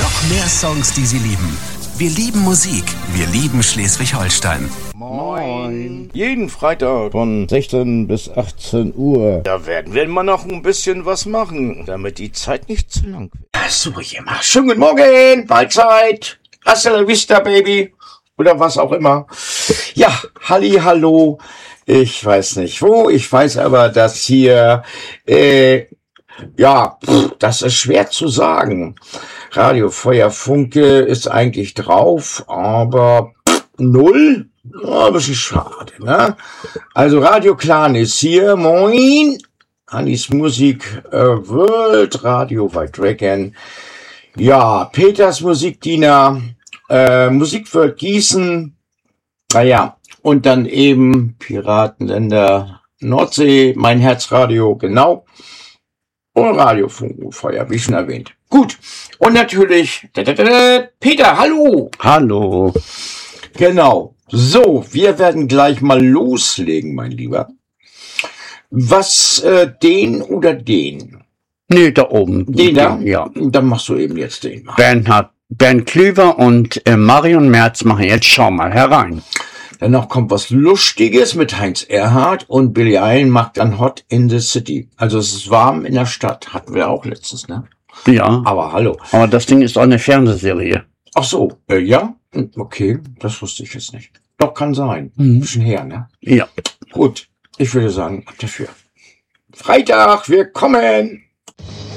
Noch mehr Songs, die Sie lieben. Wir lieben Musik. Wir lieben Schleswig-Holstein. Moin. Jeden Freitag von 16 bis 18 Uhr. Da werden wir immer noch ein bisschen was machen, damit die Zeit nicht zu lang wird. Das suche ich immer. Schönen guten Morgen, Mahlzeit. Hasta la vista, Baby. Oder was auch immer. Ja, halli, hallo. Ich weiß nicht wo. Ich weiß aber, dass hier, das ist schwer zu sagen. Radio Feuer Funke ist eigentlich drauf, aber null? Ja, ein bisschen schade, ne? Also Radio Clan ist hier, moin. Hannis Musik World, Radio White Dragon. Ja, Peters Musikdiener, Musikworld Gießen. Naja, und dann eben Piratenländer Nordsee, mein Herzradio, genau. Und Radio Feuer, wie schon erwähnt. Gut, und natürlich, Peter, hallo. Hallo. Genau, so, wir werden gleich mal loslegen, mein Lieber. Was, den oder den? Nee, da oben. Den da? Ja. Dann machst du eben jetzt den mal. Bernd Klüver und Marion Merz machen jetzt Schau mal herein. Danach kommt was Lustiges mit Heinz Erhardt und Billie Eilish macht dann Hot in the City. Also es ist warm in der Stadt, hatten wir auch letztens, ne? Ja. Aber hallo. Aber das Ding ist auch eine Fernsehserie. Ach so, ja? Okay, das wusste ich jetzt nicht. Doch, kann sein. Mhm. Bisschen her, ne? Ja. Gut, ich würde sagen, ab dafür. Freitag, wir kommen!